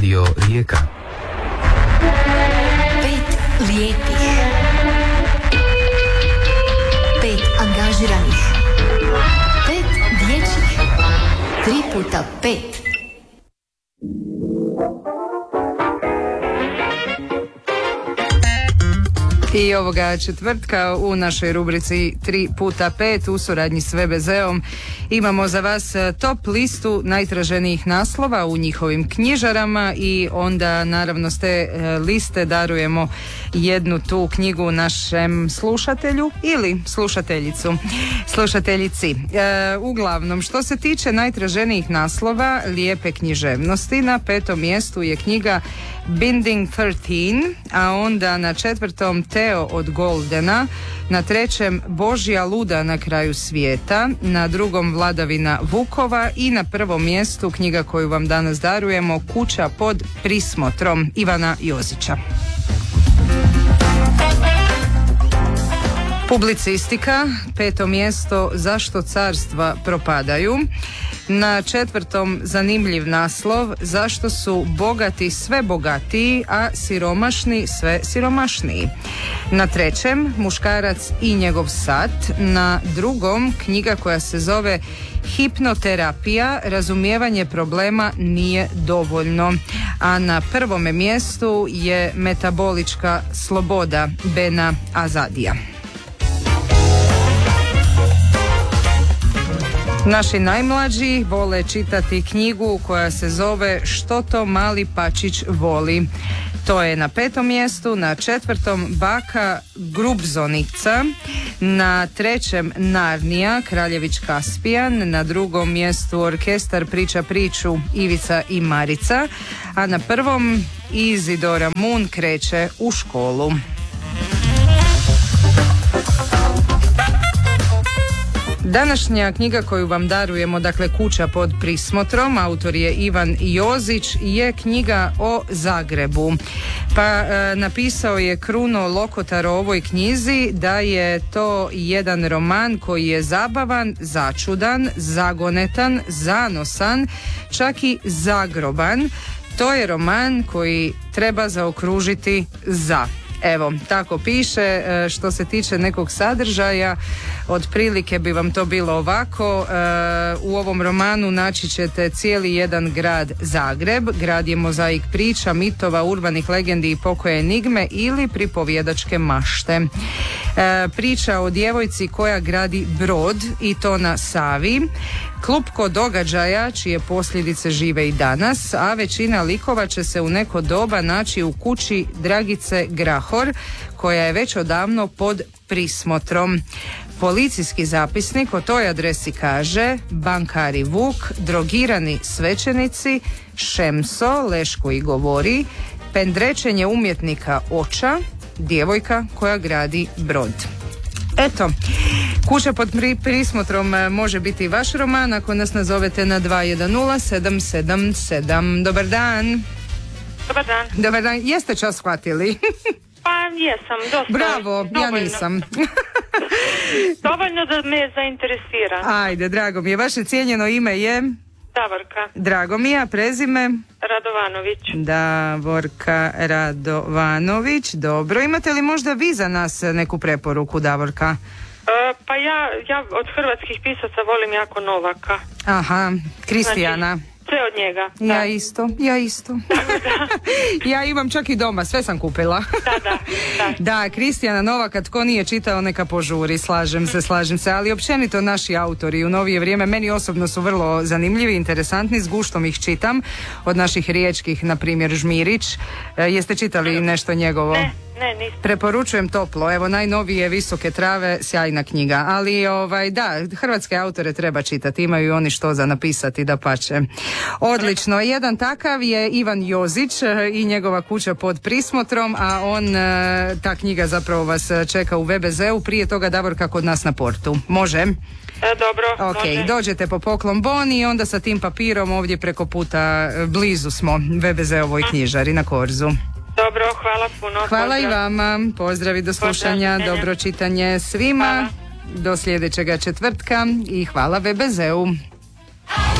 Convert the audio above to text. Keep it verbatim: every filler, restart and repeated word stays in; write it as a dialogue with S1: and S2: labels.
S1: Radio Rijeka.
S2: Pet lijepih, pet angažiranih, pet dječjih, tri puta pet.
S3: I ovoga četvrtka u našoj rubrici tri puta pet u suradnji s ve be zeom imamo za vas top listu najtraženijih naslova u njihovim knjižarama i onda naravno s te liste darujemo jednu tu knjigu našem slušatelju ili slušateljicu, slušateljici. E, uglavnom, što se tiče najtraženijih naslova lijepe književnosti, na petom mjestu je knjiga Binding trinaest, a onda na četvrtom Teo od Goldena, na trećem Božja luda na kraju svijeta, na drugom Vladavina Vukova i na prvom mjestu knjiga koju vam danas darujemo, Kuća pod prismotrom Ivana Jozića. Publicistika, peto mjesto Zašto carstva propadaju. Na četvrtom zanimljiv naslov Zašto su bogati sve bogatiji, a siromašni sve siromašniji. Na trećem Muškarac i njegov sat. Na drugom knjiga koja se zove Hipnoterapija, razumijevanje problema nije dovoljno. A na prvome mjestu je Metabolička sloboda Bena Azadija. Naši najmlađi vole čitati knjigu koja se zove Što to mali pačić voli. To je na petom mjestu, na četvrtom Baka Grubzonica, na trećem Narnija, Kraljević Kaspijan, na drugom mjestu Orkestar priča priču Ivica i Marica, a na prvom Izidora Mun kreće u školu. Današnja knjiga koju vam darujemo, dakle Kuća pod prismotrom, autor je Ivan Jozić, je knjiga o Zagrebu. Pa e, napisao je Kruno Lokotar o ovoj knjizi da je to jedan roman koji je zabavan, začudan, zagonetan, zanosan, čak i zagroban. To je roman koji treba zaokružiti za. Evo, tako piše. Što se tiče nekog sadržaja, otprilike bi vam to bilo ovako. U ovom romanu naći ćete cijeli jedan grad Zagreb. Grad je mozaik priča, mitova, urbanih legendi i pokoje enigme ili pripovjedačke mašte. Priča o djevojci koja gradi brod i to na Savi. Klupko događaja čije posljedice žive i danas, a većina likova će se u neko doba naći u kući Dragice Grahor, koja je već odavno pod prismotrom. Policijski zapisnik o toj adresi kaže: bankari Vuk, drogirani svećenici, Šemso, Leško i govori, pendrečenje umjetnika Oča, djevojka koja gradi brod. Eto, Kuća pod prismotrom može biti vaš roman ako nas nazovete na dva jedan nula sedam sedam sedam. Dobar dan.
S4: Dobar dan.
S3: Dobar dan. Jeste čas shvatili?
S4: Pa jesam, dosta.
S3: Bravo,
S4: dovoljno.
S3: Ja nisam.
S4: Dovoljno da me zainteresira.
S3: Ajde, drago mi je. Vaše cijenjeno ime je?
S4: Davorka.
S3: Drago mi je, a prezime?
S4: Radovanović.
S3: Davorka Radovanović. Dobro, imate li možda vi za nas neku preporuku, Davorka?
S4: E, pa ja, ja od hrvatskih pisaca volim jako Novaka.
S3: Aha, Kristijana.
S4: Znači, sve od njega.
S3: Ja
S4: da.
S3: isto, ja isto. Ja imam čak i doma, sve sam kupila.
S4: Da, da, da.
S3: Da, Kristijana Novaka, tko nije čitao neka požuri, slažem se, slažem se, ali općenito naši autori u novije vrijeme meni osobno su vrlo zanimljivi, interesantni, s guštom ih čitam, od naših riječkih, na primjer Žmirić. E, jeste čitali nešto njegovo?
S4: Ne. Ne, nisam.
S3: Preporučujem toplo, evo najnovije Visoke trave, sjajna knjiga, ali ovaj da, hrvatske autore treba čitati, imaju oni što za napisati, dapače. Odlično, jedan takav je Ivan Jozić i njegova Kuća pod prismotrom, a on, ta knjiga zapravo vas čeka u ve be zeu, prije toga Davorka kod nas na portu. Može?
S4: E, dobro,
S3: Ok,
S4: može.
S3: dođete po poklon bon i onda sa tim papirom ovdje preko puta, blizu smo ve be zeovoj knjižari na Korzu.
S4: Dobro, hvala puno.
S3: Hvala
S4: pozdrav.
S3: i vama, pozdravi, do slušanja,
S4: Pozdrav.
S3: dobro čitanje svima,
S4: Hvala.
S3: do sljedećega četvrtka i hvala ve be zeu.